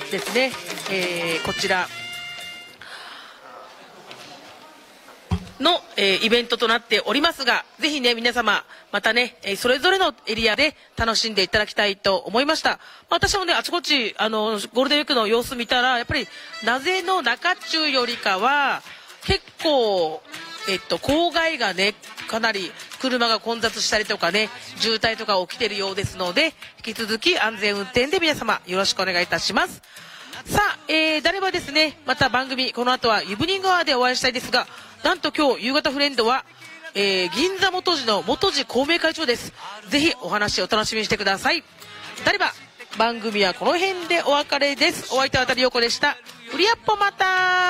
ですね、こちらの、イベントとなっておりますが、ぜひね、皆様、またね、それぞれのエリアで楽しんでいただきたいと思いました。私もね、あちこち、ゴールデンウィークの様子見たら、やっぱり、なぜの中中よりかは、結構、郊外がね、かなり車が混雑したりとかね、渋滞とか起きているようですので、引き続き安全運転で皆様、よろしくお願いいたします。さあ、誰はですね、また番組、この後はイブニングアワーでお会いしたいですが、なんと今日夕方フレンドは、銀座元次の元次公明会長です。ぜひお話を楽しみにしてください。誰は番組はこの辺でお別れです。お相手は渡陽子でした。うりやっぽまた。